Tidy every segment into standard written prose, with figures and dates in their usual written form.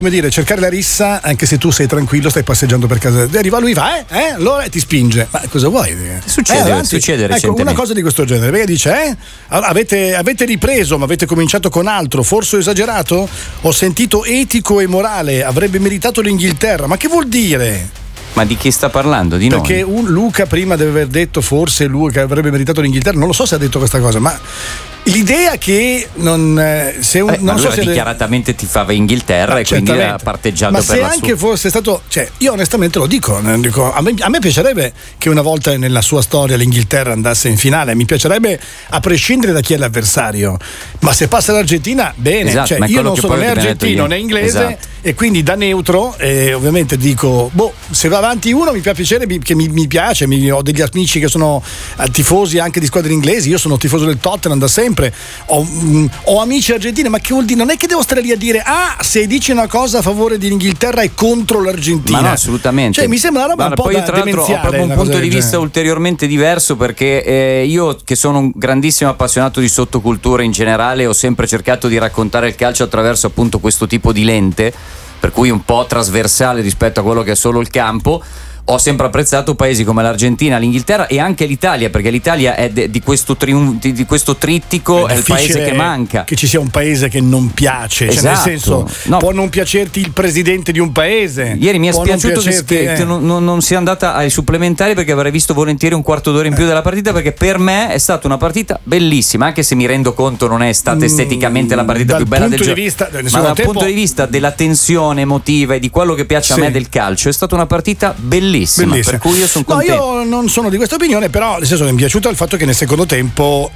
come dire, cercare la rissa anche se tu sei tranquillo, stai passeggiando per casa, arriva lui, fa allora ti spinge, ma cosa vuoi? Succede recentemente. Ecco, una cosa di questo genere, perché dice avete ripreso ma avete cominciato con altro, forse ho esagerato, ho sentito etico e morale, avrebbe meritato l'Inghilterra, ma che vuol dire? Ma di chi sta parlando? Di noi? Perché Luca prima deve aver detto forse lui che avrebbe meritato l'Inghilterra, non lo so se ha detto questa cosa, ma l'idea che non so se dichiaratamente tifava Inghilterra e quindi ha parteggiato per la sua. Ma se anche fosse stato, io onestamente lo dico, a me piacerebbe che una volta nella sua storia l'Inghilterra andasse in finale, mi piacerebbe a prescindere da chi è l'avversario, ma se passa l'Argentina bene, esatto, io non sono né argentino né inglese, esatto. E quindi da neutro ovviamente dico se va avanti uno mi fa piacere, che mi piace, ho degli amici che sono tifosi anche di squadre inglesi, io sono tifoso del Tottenham da sempre, ho amici argentini, ma che vuol dire? Non è che devo stare lì a dire se dici una cosa a favore dell'Inghilterra è contro l'Argentina, ma no, assolutamente, mi sembra una roba un po' poi tra l'altro ho proprio un punto di vista ulteriormente diverso, perché io che sono un grandissimo appassionato di sottocultura in generale ho sempre cercato di raccontare il calcio attraverso appunto questo tipo di lente, per cui un po' trasversale rispetto a quello che è solo il campo. Ho sempre apprezzato paesi come l'Argentina, l'Inghilterra e anche l'Italia, perché l'Italia è di questo trittico, è il paese che manca. Che ci sia un paese che non piace, esatto. Nel senso, può non piacerti il presidente di un paese. Ieri mi è spiaciuto che non sia andata ai supplementari, perché avrei visto volentieri un quarto d'ora in più della partita, perché per me è stata una partita bellissima, anche se mi rendo conto non è stata esteticamente la partita più bella del gioco, ma dal punto di vista della tensione emotiva e di quello che piace a me del calcio è stata una partita bellissima. Per cui io sono contento. Io non sono di questa opinione, però nel senso che mi è piaciuto il fatto che nel secondo tempo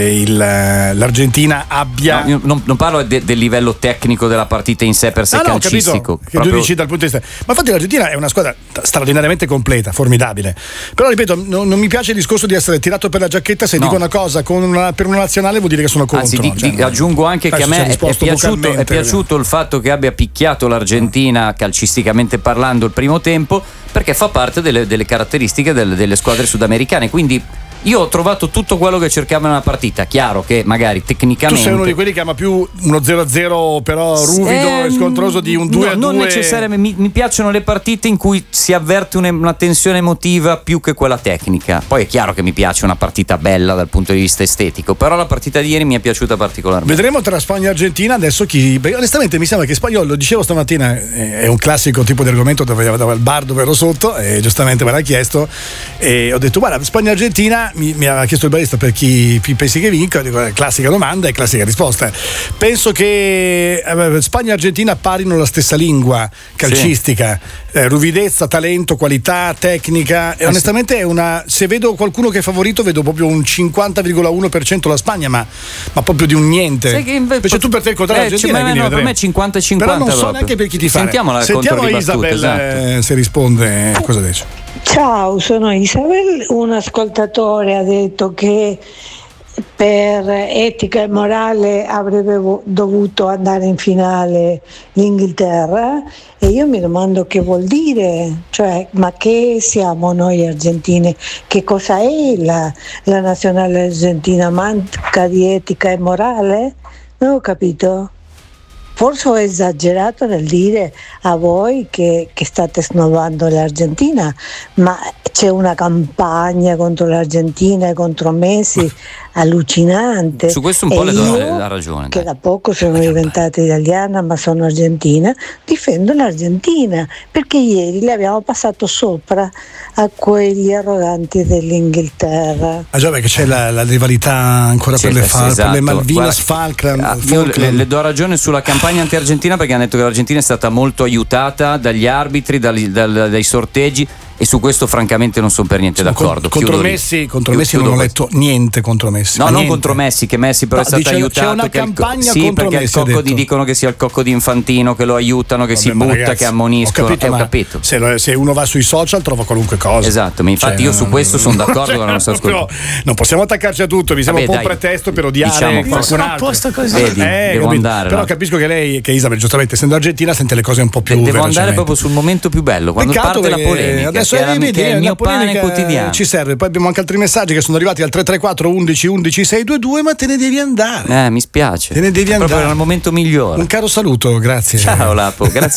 l'Argentina abbia. Io non parlo del livello tecnico della partita in sé per sé, calcistico. Capito, che tu dici dal punto di vista. Ma infatti l'Argentina è una squadra straordinariamente completa, formidabile. Però ripeto, non mi piace il discorso di essere tirato per la giacchetta se dico una cosa per una nazionale vuol dire che sono contro. Anzi, aggiungo anche che a me è piaciuto il fatto che abbia picchiato l'Argentina calcisticamente parlando il primo tempo, perché fa parte delle caratteristiche delle squadre sudamericane, quindi io ho trovato tutto quello che cercavo in una partita. Chiaro che magari tecnicamente tu sei uno di quelli che ama più uno 0-0 però ruvido e scontroso di un 2-2. Non necessariamente, mi piacciono le partite in cui si avverte una tensione emotiva più che quella tecnica. Poi è chiaro che mi piace una partita bella dal punto di vista estetico, però la partita di ieri mi è piaciuta particolarmente. Vedremo tra Spagna e Argentina adesso onestamente mi sembra che Spagnolo, lo dicevo stamattina, è un classico tipo di argomento dove il bar dove ero sotto e giustamente me l'ha chiesto e ho detto guarda, Spagna e Argentina mi aveva chiesto il barista per chi pensi che vinca, dico, classica domanda e classica risposta. Penso che Spagna e Argentina parlino la stessa lingua calcistica, ruvidezza, talento, qualità, tecnica e onestamente è se vedo qualcuno che è favorito vedo proprio un 50,1% la Spagna, ma proprio di un niente. Invece tu per te il contrario l'Argentina, per me 50-50, però non so neanche per chi ti fa. Sentiamo Isabel, esatto. Se risponde cosa dice. Ciao, sono Isabel. Un ascoltatore ha detto che per etica e morale avrebbe dovuto andare in finale l'Inghilterra e io mi domando che vuol dire, cioè ma che siamo noi argentini, che cosa è la nazionale argentina, manca di etica e morale? Non ho capito. Forse ho esagerato nel dire a voi che state snobando l'Argentina, ma c'è una campagna contro l'Argentina e contro Messi allucinante. Su questo un po' le do la ragione. Che da poco sono diventata italiana, ma sono argentina, difendo l'Argentina, perché ieri le abbiamo passato sopra a quegli arroganti dell'Inghilterra. Ah già, perché c'è la rivalità ancora per le Malvinas, Falkland. Io le do ragione sulla campagna anti-argentina, perché hanno detto che l'Argentina è stata molto aiutata dagli arbitri, dai sorteggi, e su questo francamente non sono per niente d'accordo. Contro Messi non ho letto niente contro Messi. No, non contro Messi, che Messi però è stato aiutato. C'è una campagna sì, contro perché Messi. Il Cocco dicono che sia il Cocco di Infantino, che lo aiutano, che si butta, ragazzi, che ammoniscono. Ho capito. Se uno va sui social trova qualunque cosa. Esatto, ma infatti io su questo sono d'accordo con la nostra ascolto. Non possiamo attaccarci a tutto, mi sembra un po' un pretesto per odiare qualcun altro. Vedi, devo andare. Però capisco che Isabel, giustamente essendo argentina, sente le cose un po' più devo andare proprio sul momento più bello, quando parte la polemica. Adesso vedi, il pane quotidiano ci serve. Poi abbiamo anche altri messaggi che sono arrivati al 334 11 11 622, ma te ne devi andare. Mi spiace. Te ne devi andare. Proprio nel momento migliore. Un caro saluto, grazie. Ciao Lapo, grazie.